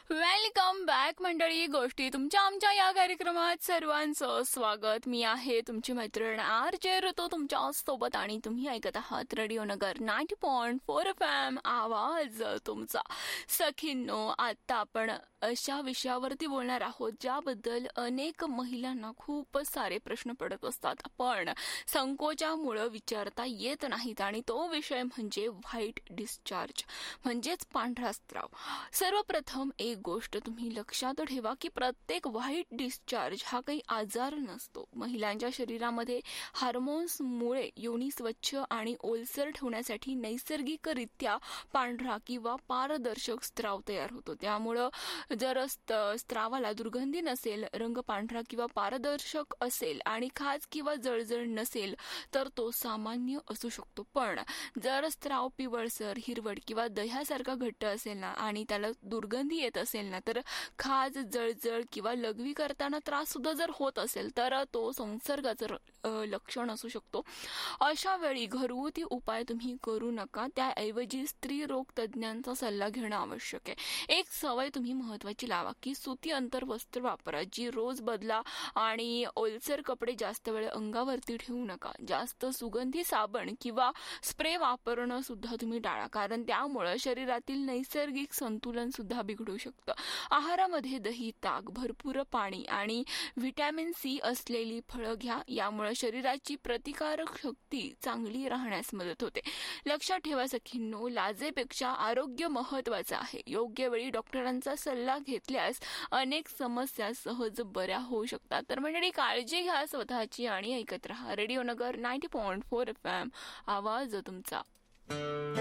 Welcome back मंडळी. गोष्टी तुमच्या आमच्या या कार्यक्रमात सर्वांचं स्वागत. मी आहे तुमची मैत्रीण RJ ऋतू तुमच्या सोबत आणि तुम्ही ऐकत आहात रेडिओ नगर 90.4 FM आवाज तुमचा. सखींनो, आता आपण अशा विषयावरती बोलणार आहोत ज्याबद्दल अनेक महिलांना खूप सारे प्रश्न पडत असतात, पण संकोचामुळे विचारता येत नाहीत. आणि तो विषय म्हणजे व्हाईट डिस्चार्ज म्हणजेच पांढरा स्त्राव. सर्वप्रथम एक गोष्ट तुम्ही लक्षात ठेवा की प्रत्येक व्हाईट डिस्चार्ज हा काही आजार नसतो. महिलांच्या शरीरामध्ये हार्मोन्समुळे योनी स्वच्छ आणि ओलसर ठेवण्यासाठी नैसर्गिकरित्या पांढरा किंवा पारदर्शक स्त्राव तयार होतो. त्यामुळं जर स्त्रावाला दुर्गंधी नसेल, रंग पांढरा किंवा पारदर्शक असेल आणि खाज किंवा जळजळ नसेल तर तो सामान्य असू शकतो. पण जर स्त्राव पिवळसर, हिरवट किंवा दह्यासारखा घट्ट असेल ना आणि त्याला दुर्गंधी येत असेल ना, तर खाज, जळजळ किंवा लघवी करताना त्रास सुद्धा जर होत असेल तर तो संसर्गाचं लक्षण असू शकतो. अशा वेळी घरगुती उपाय तुम्ही करू नका, त्याऐवजी स्त्री रोग तज्ज्ञांचा सल्ला घेणं आवश्यक आहे. एक सवय तुम्ही महत्वाची लावा की सुती अंतर्वस्त्र वापरा, जी रोज बदला आणि ओलसर कपडे जास्त वेळ अंगावरती ठेवू नका. जास्त सुगंधी साबण किंवा स्प्रे वापरणं सुद्धा तुम्ही टाळा, कारण त्यामुळे शरीरातील नैसर्गिक संतुलन सुद्धा बिघडू शकतं. आहारामध्ये दही, ताक, भरपूर पाणी आणि व्हिटॅमिन C असलेली फळं घ्या. यामुळे शरीराची प्रतिकारक शक्ती चांगली राहण्यास मदत होते. लक्षात ठेवा सखींनो, लाजेपेक्षा आरोग्य महत्वाचं आहे. योग्य वेळी डॉक्टरांचा सल्ला घेतल्यास अनेक समस्या सहज बऱ्या होऊ शकतात. तर मंडळी, काळजी घ्या स्वतःची आणि ऐकत रहा रेडिओ नगर 90.4 FM आवाज तुमचा.